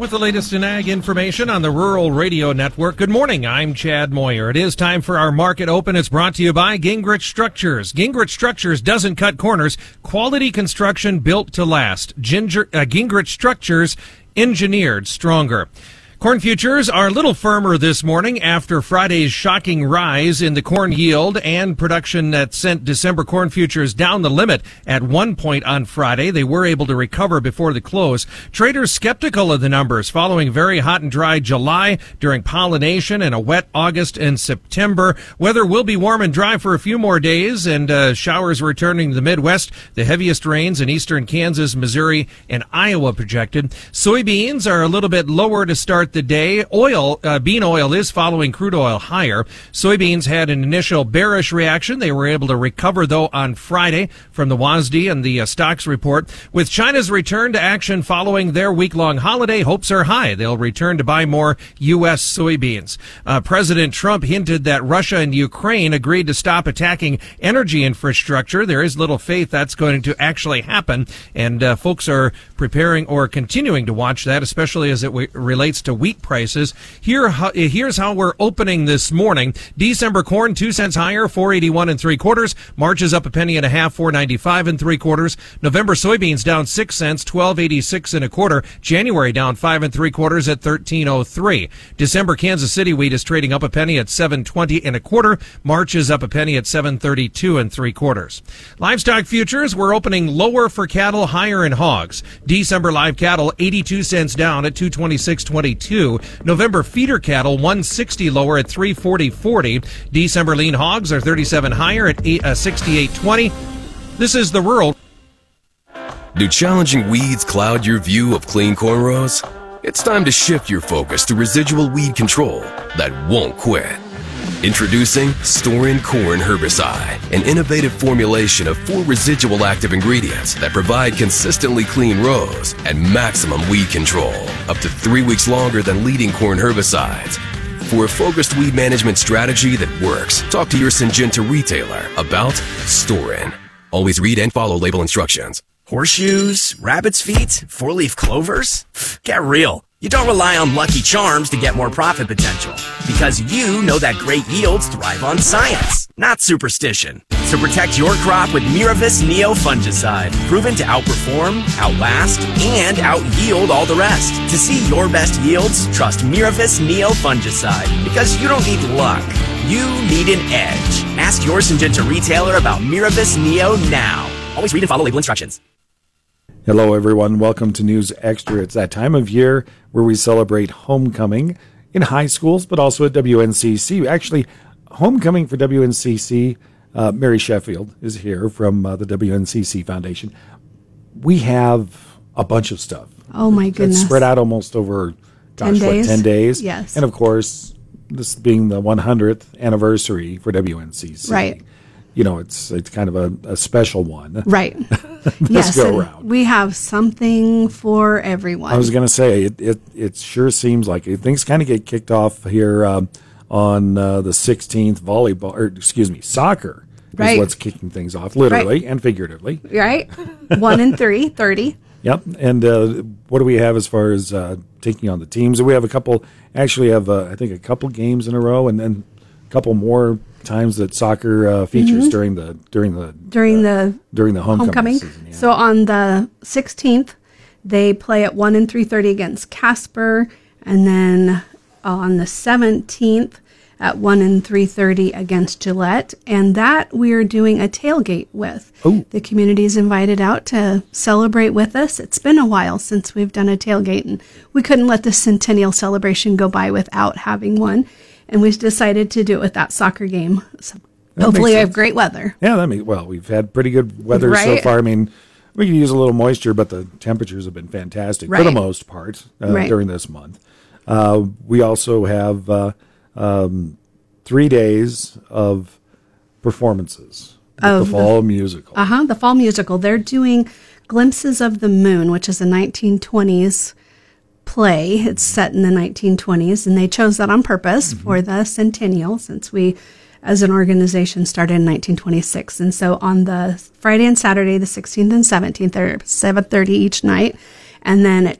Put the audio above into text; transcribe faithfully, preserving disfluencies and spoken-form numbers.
With the latest in ag information on the Rural Radio Network. Good morning, I'm Chad Moyer. It is time for our Market Open. It's brought to you by Gingrich Structures. Gingrich Structures doesn't cut corners. Quality construction built to last. Ginger, uh, Gingrich Structures, engineered stronger. Corn futures are a little firmer this morning after Friday's shocking rise in the corn yield and production that sent December corn futures down the limit at one point on Friday. They were able to recover before the close. Traders skeptical of the numbers following very hot and dry July during pollination and a wet August and September. Weather will be warm and dry for a few more days, and uh, showers returning to the Midwest. The heaviest rains in eastern Kansas, Missouri, and Iowa projected. Soybeans are a little bit lower to start the day. Oil, uh, bean oil is following crude oil higher. Soybeans had an initial bearish reaction. They were able to recover, though, on Friday from the W A S D and the uh, stocks report. With China's return to action following their week-long holiday, hopes are high. They'll return to buy more U S soybeans. Uh, President Trump hinted that Russia and Ukraine agreed to stop attacking energy infrastructure. There is little faith that's going to actually happen, and uh, folks are preparing or continuing to watch that, especially as it w- relates to wheat prices. Here, here's how we're opening this morning. December corn, two cents higher, four eighty-one and three quarters. March is up a penny and a half, four ninety-five and three quarters. November soybeans down six cents, twelve eighty-six and a quarter. January down five and three quarters at thirteen oh three. December Kansas City wheat is trading up a penny at seven twenty and a quarter. March is up a penny at seven thirty-two and three quarters. Livestock futures, we're opening lower for cattle, higher in hogs. December live cattle, eighty-two cents down at two twenty-six twenty-two. November feeder cattle, one sixty lower at three forty forty. December lean hogs are thirty-seven higher at sixty-eight twenty. This is the rural. Do challenging weeds cloud your view of clean cornrows? It's time to shift your focus to residual weed control that won't quit. Introducing Storin Corn Herbicide, an innovative formulation of four residual active ingredients that provide consistently clean rows and maximum weed control, up to three weeks longer than leading corn herbicides. For a focused weed management strategy that works, talk to your Syngenta retailer about Storin. Always read and follow label instructions. Horseshoes, rabbit's feet, four-leaf clovers? Get real. You don't rely on Lucky Charms to get more profit potential, because you know that great yields thrive on science, not superstition. So protect your crop with Miravis Neo Fungicide, proven to outperform, outlast, and out-yield all the rest. To see your best yields, trust Miravis Neo Fungicide, because you don't need luck. You need an edge. Ask your Syngenta retailer about Miravis Neo now. Always read and follow label instructions. Hello, everyone. Welcome to News Extra. It's that time of year where we celebrate homecoming in high schools, but also at W N C C. Actually, homecoming for W N C C, uh, Mary Sheffield is here from uh, the W N C C Foundation. We have a bunch of stuff. Oh, my goodness. It's spread out almost over, gosh, ten days? what, ten days? Yes. And, of course, this being the one hundredth anniversary for W N C C. Right. You know, it's it's kind of a, a special one. Right. this yes, go around. We have something for everyone. I was going to say, it, it it sure seems like it. Things kind of get kicked off here um, on uh, the sixteenth. Volleyball, or excuse me, soccer right. is what's kicking things off, literally right. and figuratively. Right. One and three, thirty. Yep. And uh, what do we have as far as uh, taking on the teams? We have a couple, actually have, uh, I think, a couple games in a row, and then a couple more times that soccer uh, features mm-hmm. during the during the during uh, the during the homecoming, homecoming. season. Yeah. So on the sixteenth, they play at one and three thirty against Casper, and then on the seventeenth at one and three thirty against Gillette, and that we are doing a tailgate with. Ooh. The community is invited out to celebrate with us. It's been a while since we've done a tailgate, and we couldn't let the centennial celebration go by without having one. And we decided to do it with that soccer game. So hopefully, we have great weather. Yeah, that means, well, we've had pretty good weather right. so far. I mean, we could use a little moisture, but the temperatures have been fantastic right. for the most part uh, right. during this month. Uh, we also have uh, um, three days of performances with of the Fall the, Musical. Uh-huh, the Fall Musical. They're doing Glimpses of the Moon, which is a nineteen twenties play. It's set in the nineteen twenties, and they chose that on purpose mm-hmm. for the centennial, since we, as an organization, started in nineteen twenty-six. And so on the Friday and Saturday, the sixteenth and seventeenth, they're seven thirty each night. And then at